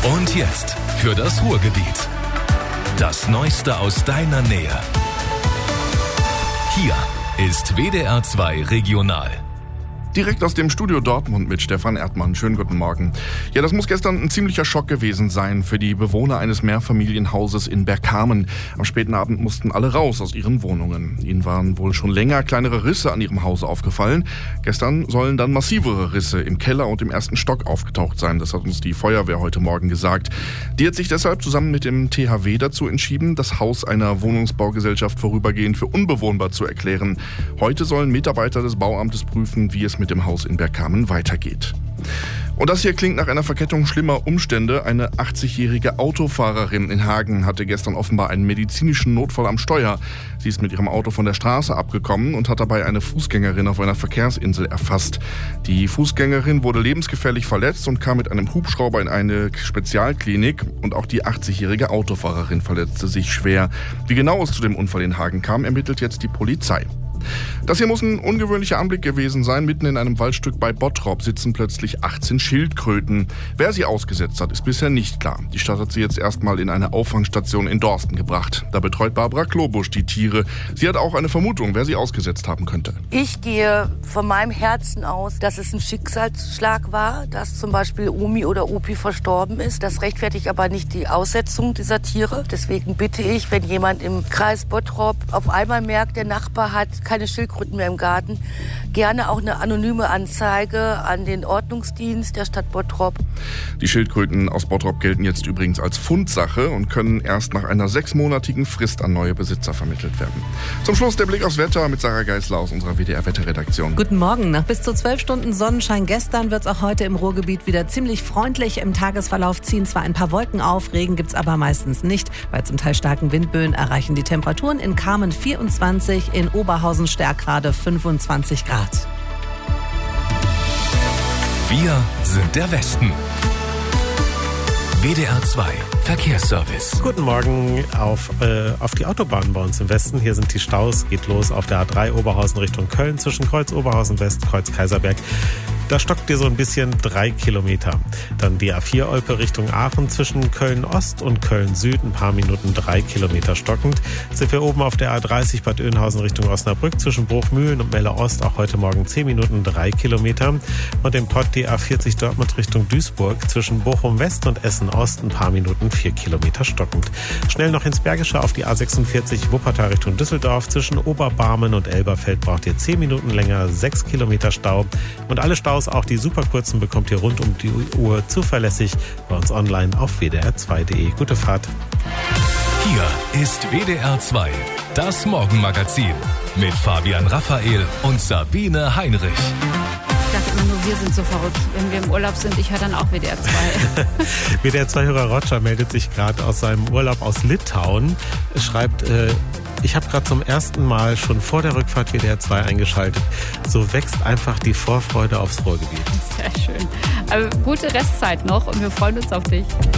Und jetzt für das Ruhrgebiet. Das Neueste aus deiner Nähe. Hier ist WDR 2 Regional. Direkt aus dem Studio Dortmund mit Stefan Erdmann. Schönen guten Morgen. Ja, das muss gestern ein ziemlicher Schock gewesen sein für die Bewohner eines Mehrfamilienhauses in Bergkamen. Am späten Abend mussten alle raus aus ihren Wohnungen. Ihnen waren wohl schon länger kleinere Risse an ihrem Haus aufgefallen. Gestern sollen dann massivere Risse im Keller und im ersten Stock aufgetaucht sein. Das hat uns die Feuerwehr heute Morgen gesagt. Die hat sich deshalb zusammen mit dem THW dazu entschieden, das Haus einer Wohnungsbaugesellschaft vorübergehend für unbewohnbar zu erklären. Heute sollen Mitarbeiter des Bauamtes prüfen, wie es mit dem Haus in Bergkamen weitergeht. Und das hier klingt nach einer Verkettung schlimmer Umstände. Eine 80-jährige Autofahrerin in Hagen hatte gestern offenbar einen medizinischen Notfall am Steuer. Sie ist mit ihrem Auto von der Straße abgekommen und hat dabei eine Fußgängerin auf einer Verkehrsinsel erfasst. Die Fußgängerin wurde lebensgefährlich verletzt und kam mit einem Hubschrauber in eine Spezialklinik. Und auch die 80-jährige Autofahrerin verletzte sich schwer. Wie genau es zu dem Unfall in Hagen kam, ermittelt jetzt die Polizei. Das hier muss ein ungewöhnlicher Anblick gewesen sein. Mitten in einem Waldstück bei Bottrop sitzen plötzlich 18 Schildkröten. Wer sie ausgesetzt hat, ist bisher nicht klar. Die Stadt hat sie jetzt erstmal in eine Auffangstation in Dorsten gebracht. Da betreut Barbara Klobusch die Tiere. Sie hat auch eine Vermutung, wer sie ausgesetzt haben könnte. Ich gehe von meinem Herzen aus, dass es ein Schicksalsschlag war, dass zum Beispiel Omi oder Opi verstorben ist. Das rechtfertigt aber nicht die Aussetzung dieser Tiere. Deswegen bitte ich, wenn jemand im Kreis Bottrop auf einmal merkt, der Nachbar hat keine Schildkröten mehr im Garten, gerne auch eine anonyme Anzeige an den Ordnungsdienst der Stadt Bottrop. Die Schildkröten aus Bottrop gelten jetzt übrigens als Fundsache und können erst nach einer 6-monatigen Frist an neue Besitzer vermittelt werden. Zum Schluss der Blick aufs Wetter mit Sarah Geisler aus unserer WDR-Wetterredaktion. Guten Morgen. Nach bis zu 12 Stunden Sonnenschein gestern wird es auch heute im Ruhrgebiet wieder ziemlich freundlich. Im Tagesverlauf ziehen zwar ein paar Wolken auf, Regen gibt es aber meistens nicht. Bei zum Teil starken Windböen erreichen die Temperaturen in Kamen 24, in Oberhausen Stärkrade 25 Grad. Wir sind der Westen. WDR 2 Verkehrsservice. Guten Morgen auf die Autobahn bei uns im Westen. Hier sind die Staus. Geht los auf der A3 Oberhausen Richtung Köln zwischen Kreuz Oberhausen West, Kreuz Kaiserberg. Da stockt ihr so ein bisschen 3 Kilometer. Dann die A4 Olpe Richtung Aachen zwischen Köln Ost und Köln Süd. Ein paar Minuten 3 Kilometer stockend. Sind wir oben auf der A30 Bad Oeynhausen Richtung Osnabrück zwischen Bruchmühlen und Melle Ost. Auch heute Morgen 10 Minuten 3 Kilometer. Und im Pott die A40 Dortmund Richtung Duisburg zwischen Bochum West und Essen Ost. Ein paar Minuten 4 Kilometer stockend. Schnell noch ins Bergische auf die A46 Wuppertal Richtung Düsseldorf. Zwischen Oberbarmen und Elberfeld braucht ihr 10 Minuten länger, 6 Kilometer Stau. Und alle Staus, auch die superkurzen, bekommt ihr rund um die Uhr zuverlässig bei uns online auf wdr2.de. Gute Fahrt. Hier ist WDR 2, das Morgenmagazin mit Fabian Raphael und Sabine Heinrich. Ich dachte immer nur, wir sind so verrückt. Wenn wir im Urlaub sind, ich höre dann auch WDR 2. WDR 2-Hörer Roger meldet sich gerade aus seinem Urlaub aus Litauen. Schreibt, ich habe gerade zum ersten Mal schon vor der Rückfahrt WDR 2 eingeschaltet. So wächst einfach die Vorfreude aufs Ruhrgebiet. Sehr schön. Aber gute Restzeit noch und wir freuen uns auf dich.